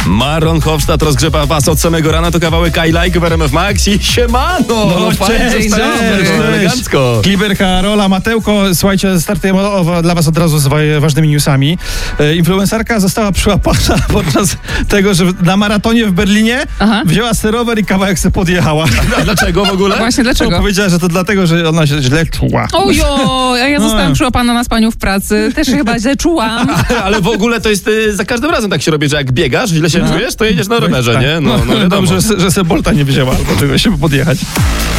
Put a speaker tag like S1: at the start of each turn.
S1: Maron Hofstadt rozgrzewa was od samego rana, to kawałek I Like w RMF Max i siemano!
S2: No, cześć,
S1: elegancko.
S2: Kliberka, Rola, Matełko, słuchajcie, startujemy dla was od razu z ważnymi newsami. Influencerka została przyłapana podczas tego, że na maratonie w Berlinie wzięła rower i kawałek se podjechała.
S1: A dlaczego w ogóle?
S3: Właśnie dlaczego?
S2: Powiedziała, że to dlatego, że ona się źle czuła.
S3: Ojo, a ja zostałam przyłapana na spaniu w pracy. Też się chyba źle czułam.
S1: Ale w ogóle to jest za każdym razem tak się robi, że jak biegasz, źle się czujesz, to jedziesz na rowerze,
S2: tak.
S1: nie? No,
S2: Dobrze, że se Bolta nie wzięła, albo czegoś się podjechać.